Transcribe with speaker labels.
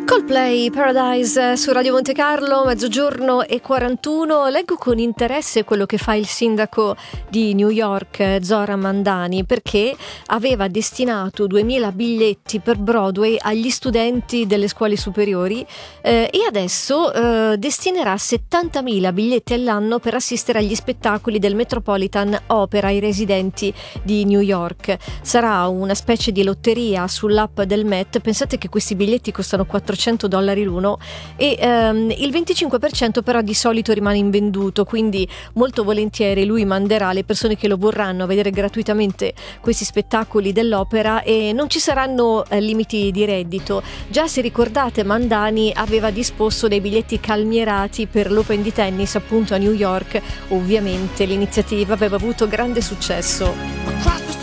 Speaker 1: Coldplay, Paradise su Radio Monte Carlo, 12:41. Leggo con interesse quello che fa il sindaco di New York, Zoran Mandani, perché aveva destinato 2000 biglietti per Broadway agli studenti delle scuole superiori e adesso destinerà 70.000 biglietti all'anno per assistere agli spettacoli del Metropolitan Opera ai residenti di New York. Sarà una specie di lotteria sull'app del Met. Pensate che questi biglietti costano $400 l'uno e il 25% però di solito rimane invenduto, quindi molto volentieri lui manderà le persone che lo vorranno a vedere gratuitamente questi spettacoli dell'opera e non ci saranno limiti di reddito. Già, se ricordate, Mandani aveva disposto dei biglietti calmierati per l'Open di tennis appunto a New York. Ovviamente l'iniziativa aveva avuto grande successo.